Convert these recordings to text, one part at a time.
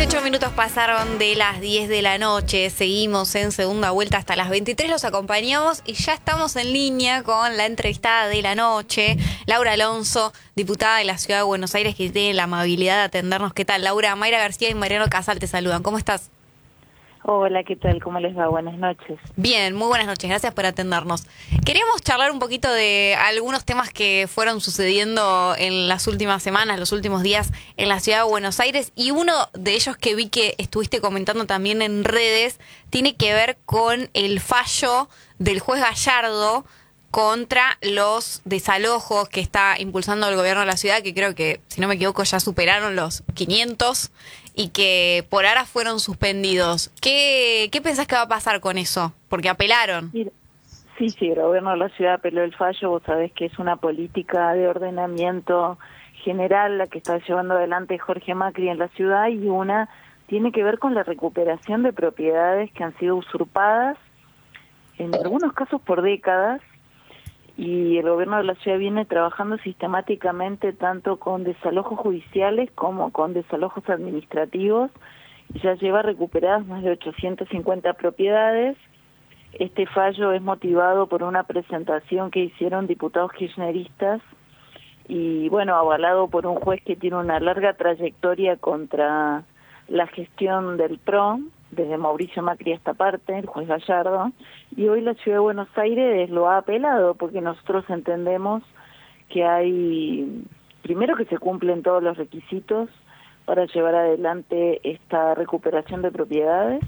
18 minutos pasaron de las 10 de la noche, seguimos en segunda vuelta hasta las 23, los acompañamos y ya estamos en línea con la entrevistada de la noche, Laura Alonso, diputada de la Ciudad de Buenos Aires, que tiene la amabilidad de atendernos. ¿Qué tal, Laura? Mayra García y Mariano Casal te saludan. ¿Cómo estás? Hola, ¿qué tal? ¿Cómo les va? Buenas noches. Bien, muy buenas noches, gracias por atendernos. Queríamos charlar un poquito de algunos temas que fueron sucediendo en las últimas semanas, los últimos días en la Ciudad de Buenos Aires, y uno de ellos que vi que estuviste comentando también en redes tiene que ver con el fallo del juez Gallardo contra los desalojos que está impulsando el gobierno de la ciudad, que creo que, si no me equivoco, ya superaron los 500 y que por ahora fueron suspendidos. ¿Qué pensás que va a pasar con eso? Porque apelaron. Sí, el gobierno de la ciudad apeló el fallo. Vos sabés que es una política de ordenamiento general la que está llevando adelante Jorge Macri en la ciudad, y una tiene que ver con la recuperación de propiedades que han sido usurpadas, en algunos casos por décadas, y el gobierno de la ciudad viene trabajando sistemáticamente tanto con desalojos judiciales como con desalojos administrativos, y ya lleva recuperadas más de 850 propiedades. Este fallo es motivado por una presentación que hicieron diputados kirchneristas y, bueno, avalado por un juez que tiene una larga trayectoria contra la gestión del PRO, desde Mauricio Macri a esta parte, el juez Gallardo, y hoy la Ciudad de Buenos Aires lo ha apelado porque nosotros entendemos que hay, primero, que se cumplen todos los requisitos para llevar adelante esta recuperación de propiedades,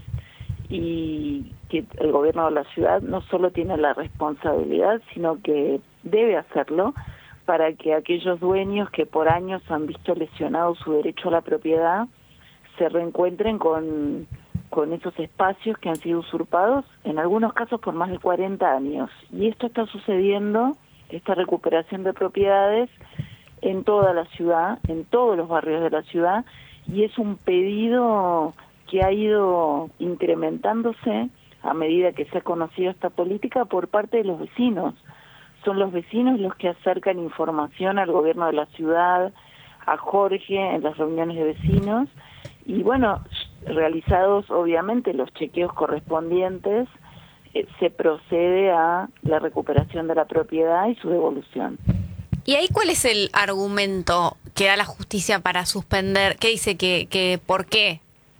y que el gobierno de la ciudad no solo tiene la responsabilidad, sino que debe hacerlo para que aquellos dueños que por años han visto lesionado su derecho a la propiedad se reencuentren con esos espacios que han sido usurpados, en algunos casos por más de 40 años. Y esto está sucediendo, esta recuperación de propiedades, en toda la ciudad, en todos los barrios de la ciudad, y es un pedido que ha ido incrementándose a medida que se ha conocido esta política por parte de los vecinos. Son los vecinos los que acercan información al gobierno de la ciudad, a Jorge, en las reuniones de vecinos, y bueno, realizados obviamente los chequeos correspondientes, se procede a la recuperación de la propiedad y su devolución. ¿Y ahí cuál es el argumento que da la justicia para suspender? ¿Qué dice que por qué?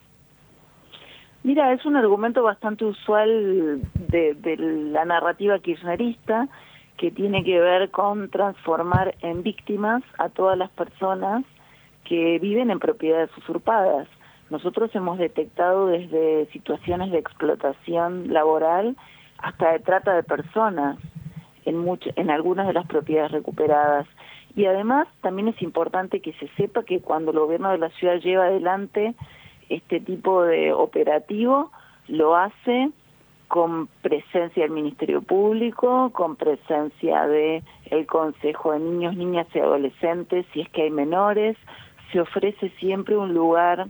Mira, es un argumento bastante usual de la narrativa kirchnerista, que tiene que ver con transformar en víctimas a todas las personas que viven en propiedades usurpadas. Nosotros hemos detectado desde situaciones de explotación laboral hasta de trata de personas en algunas de las propiedades recuperadas. Y además también es importante que se sepa que cuando el gobierno de la ciudad lleva adelante este tipo de operativo, lo hace con presencia del Ministerio Público, con presencia del Consejo de Niños, Niñas y Adolescentes, si es que hay menores. Se ofrece siempre un lugar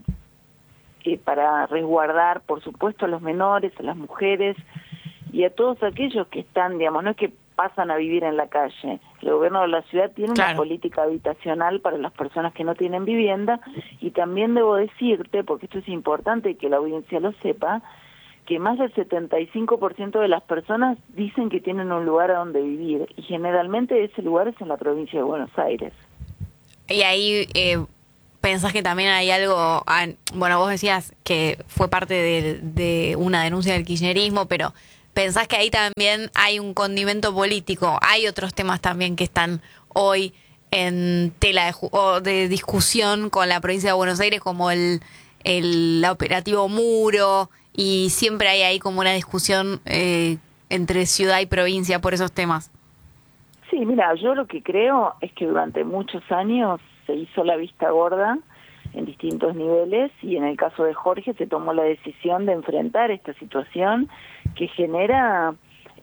para resguardar, por supuesto, a los menores, a las mujeres y a todos aquellos que están, digamos, no es que pasan a vivir en la calle. El gobierno de la ciudad tiene una política habitacional para las personas que no tienen vivienda, y también debo decirte, porque esto es importante que la audiencia lo sepa, que más del 75% de las personas dicen que tienen un lugar a donde vivir, y generalmente ese lugar es en la provincia de Buenos Aires. Y ahí pensás que también hay algo, bueno, vos decías que fue parte de una denuncia del kirchnerismo, pero ¿pensás que ahí también hay un condimento político? Hay otros temas también que están hoy en tela de discusión con la provincia de Buenos Aires, como el operativo Muro, y siempre hay ahí como una discusión entre ciudad y provincia por esos temas. Sí, mira, yo lo que creo es que durante muchos años se hizo la vista gorda en distintos niveles, y en el caso de Jorge se tomó la decisión de enfrentar esta situación que genera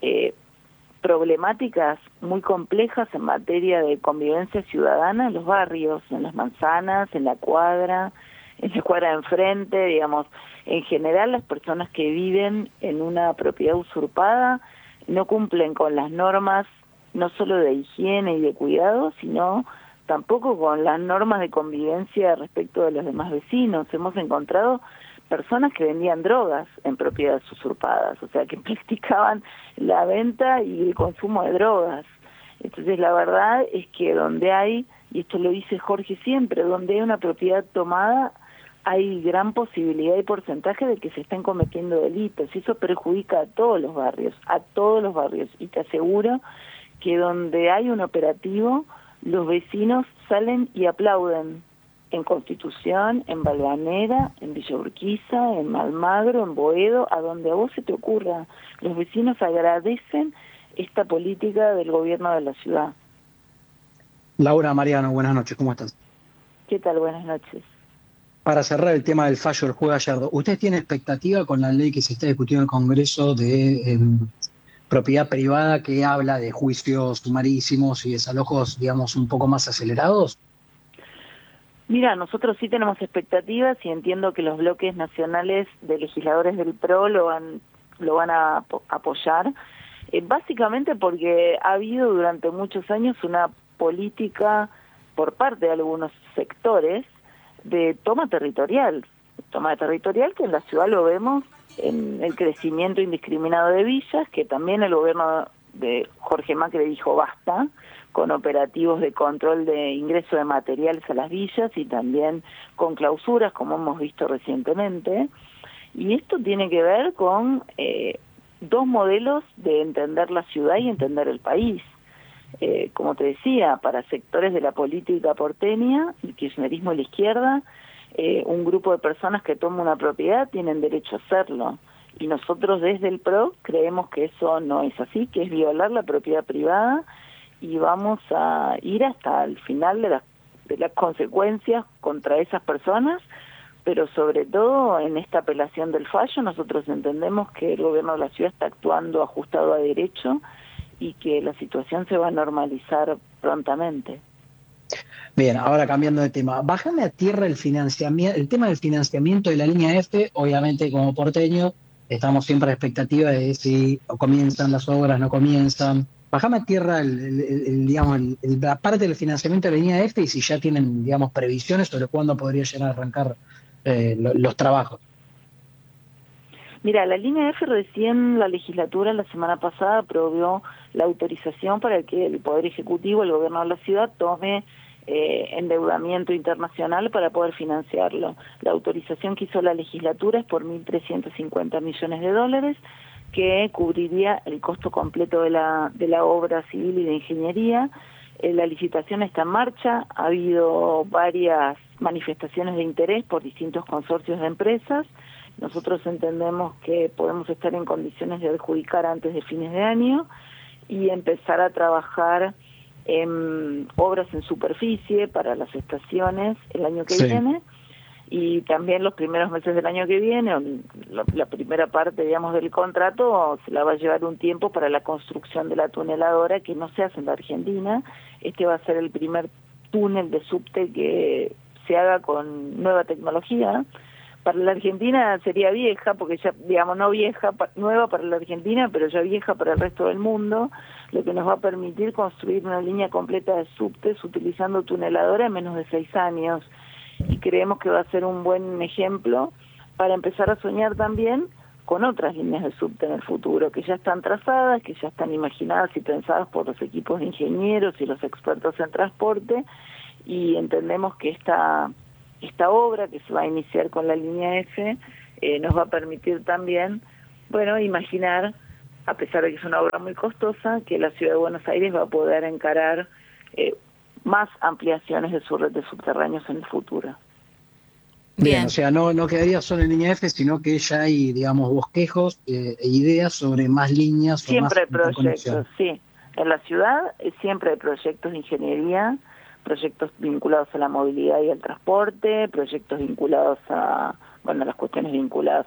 problemáticas muy complejas en materia de convivencia ciudadana en los barrios, en las manzanas, en la cuadra de enfrente, digamos. En general, las personas que viven en una propiedad usurpada no cumplen con las normas no solo de higiene y de cuidado, sino tampoco con las normas de convivencia respecto de los demás vecinos. Hemos encontrado personas que vendían drogas en propiedades usurpadas, o sea, que practicaban la venta y el consumo de drogas. Entonces, la verdad es que donde hay, y esto lo dice Jorge siempre, donde hay una propiedad tomada, hay gran posibilidad y porcentaje de que se estén cometiendo delitos, y eso perjudica a todos los barrios, y te aseguro que donde hay un operativo, los vecinos salen y aplauden, en Constitución, en Balvanera, en Villa Urquiza, en Malmagro, en Boedo, a donde a vos se te ocurra. Los vecinos agradecen esta política del gobierno de la ciudad. Laura, Mariano, buenas noches, ¿cómo estás? ¿Qué tal? Buenas noches. Para cerrar el tema del fallo del juez Gallardo, ¿usted tiene expectativa con la ley que se está discutiendo en el Congreso de propiedad privada, que habla de juicios sumarísimos y desalojos, digamos, un poco más acelerados? Mira, nosotros sí tenemos expectativas y entiendo que los bloques nacionales de legisladores del PRO lo van a apoyar, básicamente porque ha habido durante muchos años una política por parte de algunos sectores de toma territorial que en la ciudad lo vemos en el crecimiento indiscriminado de villas, que también el gobierno de Jorge Macri dijo basta, con operativos de control de ingreso de materiales a las villas y también con clausuras, como hemos visto recientemente. Y esto tiene que ver con dos modelos de entender la ciudad y entender el país. Como te decía, para sectores de la política porteña, el kirchnerismo y la izquierda, un grupo de personas que toma una propiedad tienen derecho a hacerlo. Y nosotros desde el PRO creemos que eso no es así, que es violar la propiedad privada, y vamos a ir hasta el final de las consecuencias contra esas personas, pero sobre todo en esta apelación del fallo nosotros entendemos que el gobierno de la ciudad está actuando ajustado a derecho y que la situación se va a normalizar prontamente. Bien, ahora cambiando de tema, bájame a tierra el tema del financiamiento de la línea F. Obviamente, como porteño, estamos siempre a expectativa de si comienzan las obras, no comienzan. Bájame a tierra digamos, la parte del financiamiento de la línea F y si ya tienen, digamos, previsiones sobre cuándo podría llegar a arrancar los trabajos. Mira, la línea F recién la legislatura la semana pasada aprobó la autorización para que el Poder Ejecutivo, el gobierno de la ciudad, tome endeudamiento internacional para poder financiarlo. La autorización que hizo la legislatura es por 1.350 millones de dólares, que cubriría el costo completo de la obra civil y de ingeniería. La licitación está en marcha, ha habido varias manifestaciones de interés por distintos consorcios de empresas. Nosotros entendemos que podemos estar en condiciones de adjudicar antes de fines de año y empezar a trabajar en obras en superficie para las estaciones el año que viene, y también los primeros meses del año que viene, la primera parte, digamos, del contrato se la va a llevar un tiempo para la construcción de la tuneladora, que no se hace en la Argentina. Este va a ser el primer túnel de subte que se haga con nueva tecnología. Para la Argentina sería vieja, porque ya, digamos, no vieja, nueva para la Argentina, pero ya vieja para el resto del mundo, lo que nos va a permitir construir una línea completa de subtes utilizando tuneladora en menos de 6 años. Y creemos que va a ser un buen ejemplo para empezar a soñar también con otras líneas de subte en el futuro, que ya están trazadas, que ya están imaginadas y pensadas por los equipos de ingenieros y los expertos en transporte, y entendemos que esta obra que se va a iniciar con la línea F nos va a permitir también, bueno, imaginar, a pesar de que es una obra muy costosa, que la Ciudad de Buenos Aires va a poder encarar más ampliaciones de su red de subterráneos en el futuro. Bien, o sea, no quedaría solo en línea F, sino que ya hay, digamos, bosquejos e ideas sobre más líneas. Siempre hay o más proyectos, sí. En la ciudad siempre hay proyectos de ingeniería, proyectos vinculados a la movilidad y al transporte, proyectos vinculados a, bueno, las cuestiones vinculadas